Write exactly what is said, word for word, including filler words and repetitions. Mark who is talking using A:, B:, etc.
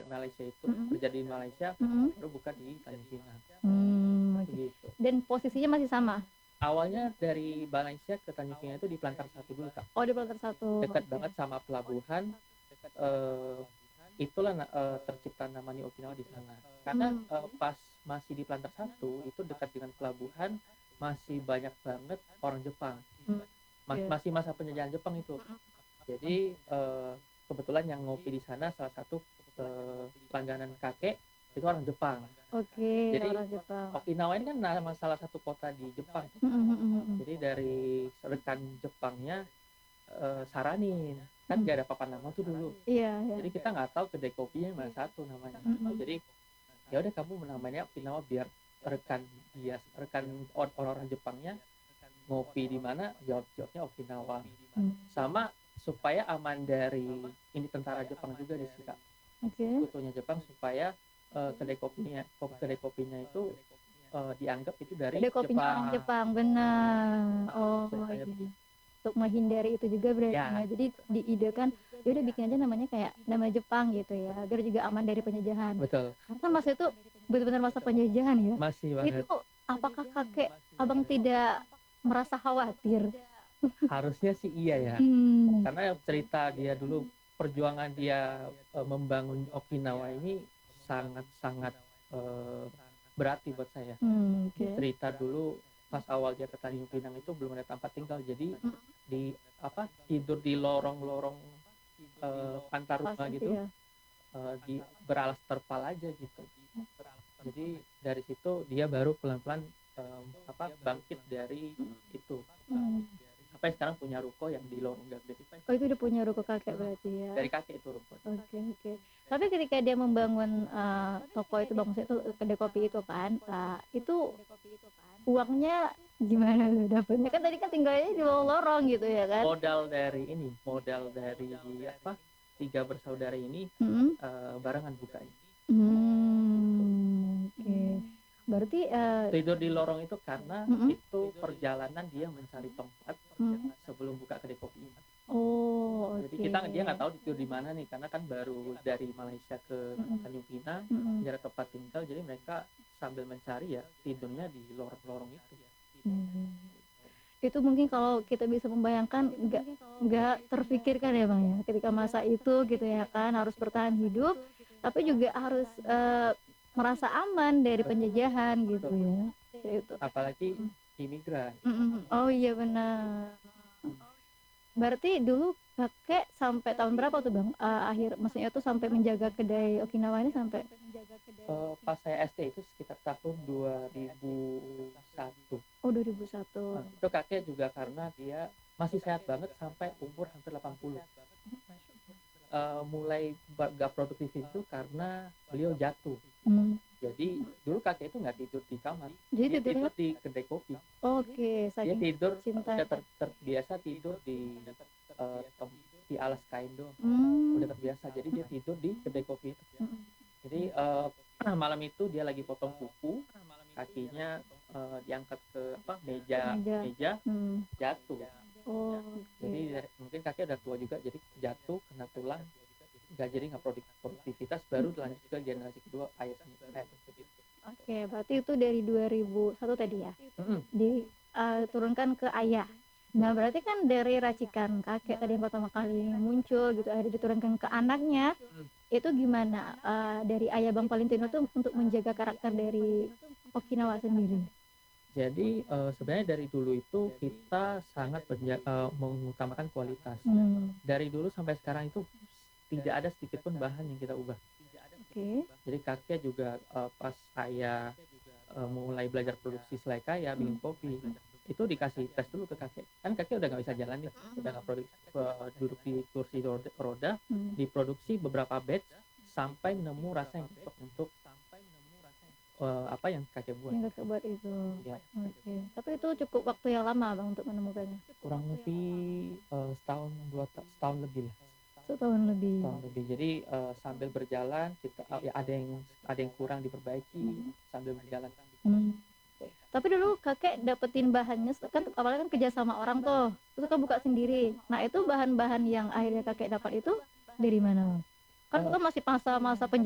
A: Malaysia itu
B: Mhm.
A: kerja di Malaysia,
B: Mhm.
A: baru buka di Tanjung Pinang.
B: Mmm, oke.
A: Begitu.
B: Dan posisinya masih sama?
A: Awalnya dari Malaysia ke Tanjung Pinang itu di Plantar Satu dulu, Kak.
B: Oh, di Plantar Satu,
A: Dekat
B: oke.
A: banget sama pelabuhan, eee, itulah na eee, tercipta namanya Okinawa di sana. Karena,
B: Mmm.
A: eee, pas masih di Plantar Satu, itu dekat dengan pelabuhan, masih banyak banget orang Jepang.
B: Mmm,
A: Mas
B: iya.
A: masih masa penjajahan Jepang itu.
B: Mhm.
A: Jadi, eee, kebetulan yang ngopi di sana salah satu, eee, langganan kakek, itu orang Jepang.
B: Oke,
A: Jadi,
B: orang Jepang.
A: Okinawa ini kan nama salah satu kota di Jepang.
B: Mhm mhm mhm.
A: Jadi dari rekan Jepangnya, eee, saranin, kan
B: Mhm.
A: nggak ada papan nama tuh dulu.
B: Iya iya.
A: Jadi kita nggak tahu kedai kopinya mana satu namanya.
B: Mhm.
A: Jadi, ya udah kamu namanya Okinawa biar rekan dia rekan or orang-orang Jepangnya ngopi di mana, jawab-jawabnya Okinawa.
B: Mmm.
A: Sama supaya aman dari ini tentara Jepang juga di sini, Kak.
B: Oke.
A: Sekutunya Jepang supaya, eee, kedai kopinya kop kedai kopinya itu, eee, dianggap itu dari
B: Kedai kopinya orang
A: Jepang.
B: Jepang, bener.
A: Heeh,
B: Oh,
A: supaya
B: iya.
A: begitu.
B: Untuk menghindari itu juga berarti ya.
A: Ya.
B: Jadi diidekan, ya udah bikin aja namanya kayak nama Jepang gitu ya, agar juga aman dari penjajahan.
A: Betul.
B: Karena kan masa itu bener-bener masa penjajahan ya.
A: Masih
B: Itu
A: banget.
B: apakah kakek Abang tidak merasa khawatir?
A: Harusnya sih iya ya.
B: Mmm.
A: Karena cerita dia dulu, perjuangan dia, eee, membangun Okinawa ini sangat-sangat, eee, berarti buat saya.
B: Mmm, oke.
A: Cerita dulu pas awal dia ke Tanjung Pinang itu belum ada tempat tinggal, jadi
B: Mhm.
A: di apa, tidur di lorong-lorong, eee, antar
B: Pas
A: rumah
B: itu
A: gitu,
B: ya.
A: eee, di beralas terpal aja gitu. Jadi dari situ dia baru pelan-pelan, mmm, apa, bangkit dari itu.
B: Mmm.
A: Sampai sekarang punya ruko yang di lorong Gambir.
B: Oh, itu udah punya ruko kakek berarti ya.
A: Dari kakek itu ruko.
B: Oke oke. Tapi ketika dia membangun, eee, toko itu Bang, maksudnya itu kedai kopi itu kan, nah itu uangnya gimana tuh dapetnya? Kan tadi kan tinggalnya di lorong-lorong gitu ya kan?
A: Modal dari ini, modal dari apa, tiga bersaudara ini,
B: Mhm.
A: eee, barengan bukanya.
B: Mmm, oke. Berarti, eee
A: Tidur di lorong itu karena
B: Mhm.
A: itu perjalanan dia mencari tempat
B: Mhm.
A: sebelum buka kedai kopi ini.
B: Oh,
A: Jadi kita dia nggak
B: oke.
A: tahu tidur di mana nih, karena kan baru dari Malaysia ke
B: Mhm.
A: Tanjung Pinang,
B: Mhm.
A: nyari tempat tinggal, jadi mereka sambil mencari ya tidurnya di lorong-lorong itu.
B: Mmm. Itu mungkin kalau kita bisa membayangkan nggak nggak terfikirkan ya, Bang, ya, ketika masa itu gitu ya kan, harus bertahan hidup, tapi juga harus, eee, merasa aman dari penjajahan gitu
A: Betul.
B: ya, kayak itu.
A: Apalagi
B: Mhm.
A: imigran.
B: Mhm, oh iya benar. Berarti dulu kakek sampai tahun berapa tuh, Bang, eee, akhir maksudnya tuh sampai menjaga kedai Okinawa ini sampai?
A: Eee, pas saya S D itu sekitar tahun dua ribu satu.
B: Oh, dua ribu satu.
A: Eee, itu kakek juga karena dia masih sehat banget sampai umur hampir delapan puluh. Eee, mulai ba nggak produktif itu karena beliau jatuh.
B: Mmm.
A: Jadi dulu kakek itu nggak tidur di kamar,
B: Jadi
A: dia
B: tidurnya
A: tidur di kedai kopi.
B: Oke,
A: Dia
B: saking
A: tidur udah
B: cintanya.
A: ter terbiasa tidur di, eee, tem di alas kain doang.
B: Mmm.
A: Udah terbiasa, jadi dia tidur di kedai kopi itu.
B: Mhm.
A: Jadi, eee, malam itu dia lagi potong kuku, kakinya, eee, diangkat ke apa, meja
B: Meja,
A: meja,
B: mmm.
A: jatuh.
B: Oh,
A: Jadi
B: oke.
A: dari mungkin kakek udah tua juga, jadi jatuh, kena tulang, nggak jadi nggak prodik produktivitas,
B: Mmm.
A: baru dilanjut ke generasi kedua ayahnya, eh, begitu.
B: Oke, berarti itu dari dua ribu satu tadi ya?
A: Mhm.
B: Di eee, turunkan ke ayah. Nah, berarti kan dari racikan kakek tadi yang pertama kali muncul gitu, akhirnya diturunkan ke anaknya,
A: Mhm.
B: itu gimana, eee, dari ayah Bang Valentino tuh untuk menjaga karakter dari Okinawa sendiri?
A: Jadi, eee, sebenarnya dari dulu itu kita sangat menja eee, mengutamakan kualitas.
B: Mmm.
A: Dari dulu sampai sekarang itu tidak ada sedikit pun bahan yang kita ubah.
B: Oke.
A: Jadi kakek juga, eee, pas saya, eee, mulai belajar produksi selai kaya, bikin
B: Mmm.
A: kopi, itu dikasih tes dulu ke kakek. Kan kakek udah nggak bisa jalan nih, udah nggak produk eee, duduk di kursi rod roda,
B: Mmm.
A: diproduksi beberapa batch sampai nemu rasa yang cocok untuk eee, apa yang kakek buat.
B: Yang Kakak buat itu,
A: Iya.
B: oke. Tapi itu cukup waktu yang lama Bang untuk menemukannya?
A: Kurang lebih, eee, setahun, dua ta setahun lebih lah.
B: Setahun lebih.
A: Setahun lebih. Jadi, eee, sambil berjalan kita eee, ya ada yang ada yang kurang diperbaiki
B: Mhm.
A: sambil berjalan.
B: Mmm. Tapi dulu kakek dapetin bahannya s kan awalnya kan kerja sama orang tuh, terus Kakak buka sendiri. Nah, itu bahan-bahan yang akhirnya kakek dapat itu dari mana, Bang? Kan itu
A: Eee
B: kan masih masa-masa penja